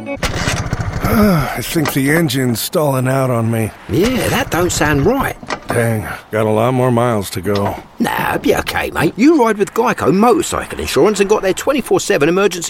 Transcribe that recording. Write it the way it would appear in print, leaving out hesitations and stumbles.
I think the engine's stalling out on me. Yeah, that don't sound right. Dang, got a lot more miles to go. Nah, be okay, mate. You ride with Geico Motorcycle Insurance and got their 24/7 emergency